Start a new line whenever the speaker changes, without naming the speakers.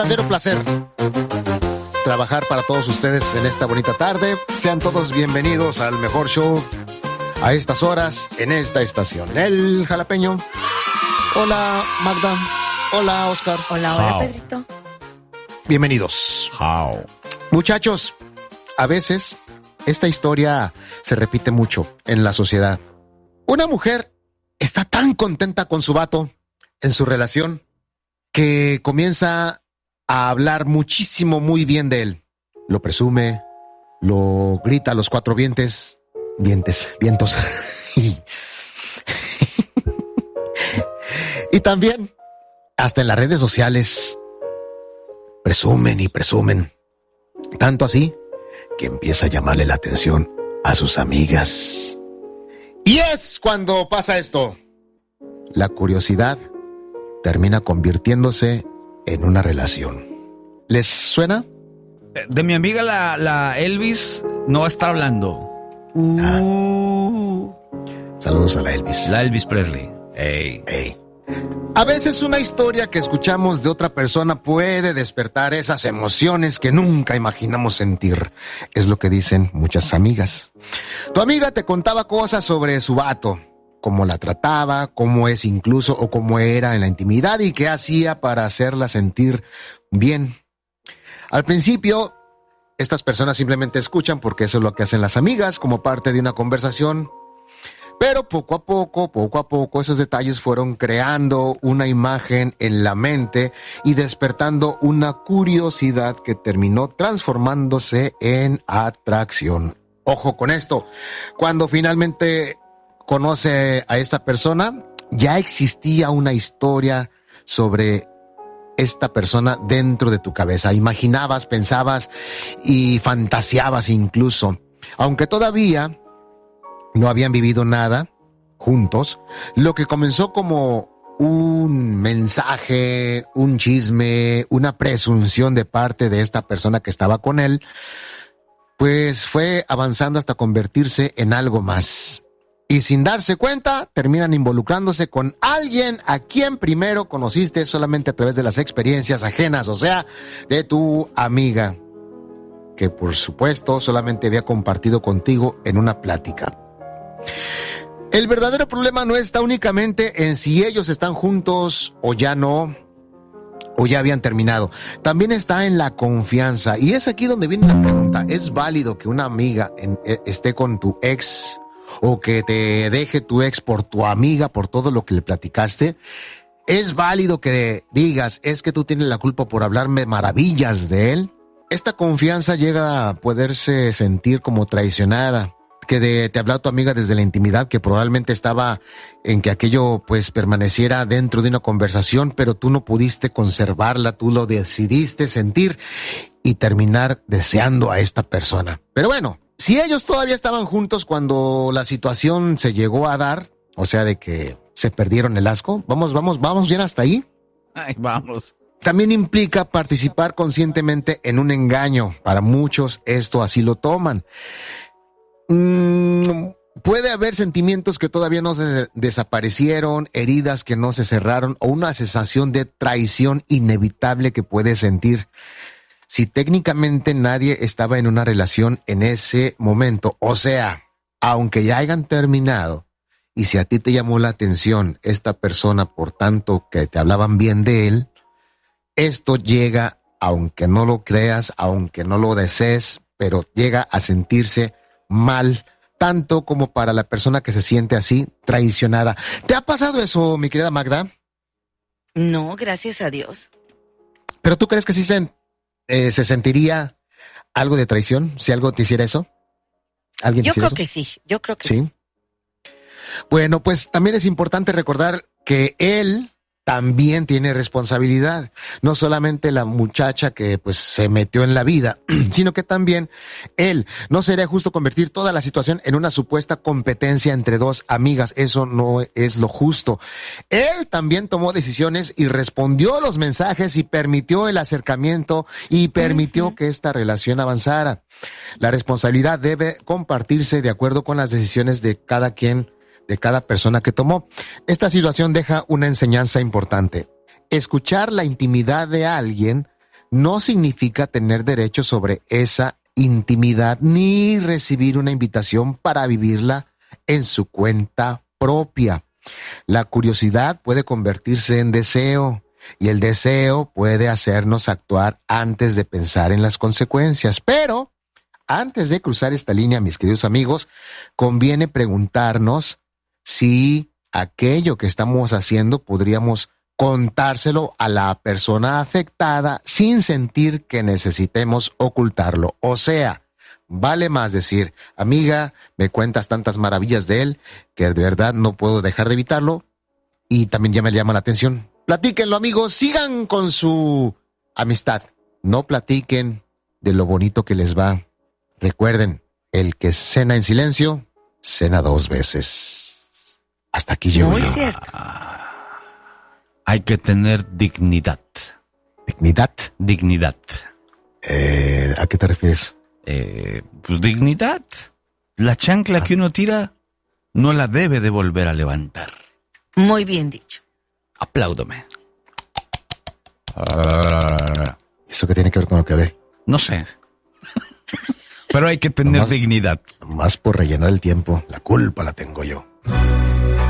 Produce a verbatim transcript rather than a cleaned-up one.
verdadero placer trabajar para todos ustedes en esta bonita tarde. Sean todos bienvenidos al mejor show a estas horas en esta estación. El Jalapeño. Hola, Magda. Hola, Oscar.
Hola, hola, Pedrito.
Bienvenidos.
How.
Muchachos, a veces esta historia se repite mucho en la sociedad. Una mujer está tan contenta con su vato en su relación que comienza a hablar muchísimo muy bien de él. Lo presume, lo grita a los cuatro vientos, vientes, vientos. Y también, hasta en las redes sociales, presumen y presumen. Tanto así que empieza a llamarle la atención a sus amigas. Y es cuando pasa esto. La curiosidad termina convirtiéndose en una relación. ¿Les suena?
De mi amiga la, la Elvis no va a estar hablando.
Uh.
Ah. Saludos a la Elvis.
La Elvis Presley. Hey.
Hey. A veces una historia que escuchamos de otra persona puede despertar esas emociones que nunca imaginamos sentir. Es lo que dicen muchas amigas. Tu amiga te contaba cosas sobre su vato, cómo la trataba, cómo es incluso o cómo era en la intimidad y qué hacía para hacerla sentir bien. Al principio, estas personas simplemente escuchan porque eso es lo que hacen las amigas como parte de una conversación. Pero poco a poco, poco a poco, esos detalles fueron creando una imagen en la mente y despertando una curiosidad que terminó transformándose en atracción. Ojo con esto, cuando finalmente conoce a esta persona, ya existía una historia sobre esta persona dentro de tu cabeza. Imaginabas, pensabas y fantaseabas incluso. Aunque todavía no habían vivido nada juntos, lo que comenzó como un mensaje, un chisme, una presunción de parte de esta persona que estaba con él, pues fue avanzando hasta convertirse en algo más. Y sin darse cuenta, terminan involucrándose con alguien a quien primero conociste solamente a través de las experiencias ajenas, o sea, de tu amiga, que por supuesto solamente había compartido contigo en una plática. El verdadero problema no está únicamente en si ellos están juntos o ya no, o ya habían terminado. También está en la confianza. Y es aquí donde viene la pregunta. ¿Es válido que una amiga en, esté con tu ex o que te deje tu ex por tu amiga, por todo lo que le platicaste? ¿Es válido que digas, es que tú tienes la culpa por hablarme maravillas de él? Esta confianza llega a poderse sentir como traicionada. Que de, te habló tu amiga desde la intimidad, que probablemente estaba en que aquello pues permaneciera dentro de una conversación, pero tú no pudiste conservarla, tú lo decidiste sentir y terminar deseando a esta persona. Pero bueno, si ellos todavía estaban juntos cuando la situación se llegó a dar, o sea, de que se perdieron el asco, vamos, vamos, vamos bien hasta ahí.
Ay, vamos.
También implica participar conscientemente en un engaño. Para muchos esto así lo toman. Mm, puede haber sentimientos que todavía no se desaparecieron, heridas que no se cerraron o una sensación de traición inevitable que puedes sentir. Si técnicamente nadie estaba en una relación en ese momento, o sea, aunque ya hayan terminado, y si a ti te llamó la atención esta persona por tanto que te hablaban bien de él, esto llega, aunque no lo creas, aunque no lo desees, pero llega a sentirse mal, tanto como para la persona que se siente así, traicionada. ¿Te ha pasado eso, mi querida Magda?
No, gracias a Dios.
¿Pero tú crees que sí se, eh, se sentiría algo de traición si algo te hiciera eso? ¿Alguien
Yo creo
eso?
que sí, yo creo que sí.
Sí. Bueno, pues también es importante recordar que él también tiene responsabilidad. No solamente la muchacha que pues se metió en la vida, sino que también él. No sería justo convertir toda la situación en una supuesta competencia entre dos amigas. Eso no es lo justo. Él también tomó decisiones y respondió a los mensajes y permitió el acercamiento y permitió uh-huh. que esta relación avanzara. La responsabilidad debe compartirse de acuerdo con las decisiones de cada quien, de cada persona que tomó. Esta situación deja una enseñanza importante. Escuchar la intimidad de alguien no significa tener derecho sobre esa intimidad ni recibir una invitación para vivirla en su cuenta propia. La curiosidad puede convertirse en deseo y el deseo puede hacernos actuar antes de pensar en las consecuencias. Pero antes de cruzar esta línea, mis queridos amigos, conviene preguntarnos si aquello que estamos haciendo podríamos contárselo a la persona afectada sin sentir que necesitemos ocultarlo. O sea, vale más decir, amiga, me cuentas tantas maravillas de él que de verdad no puedo dejar de evitarlo y también ya me llama la atención. Platíquenlo, amigos, sigan con su amistad. No platiquen de lo bonito que les va. Recuerden, el que cena en silencio, cena dos veces. Hasta aquí llego
Muy
yo.
cierto.
Hay que tener dignidad.
¿Dignidad?
Dignidad.
Eh, ¿A qué te refieres?
Eh, pues dignidad. La chancla ah. que uno tira no la debe de volver a levantar.
Muy bien dicho.
Apláudome.
¿Eso qué tiene que ver con lo que ve?
No sé. Pero hay que tener
nomás,
dignidad.
Más por rellenar el tiempo. La culpa la tengo yo.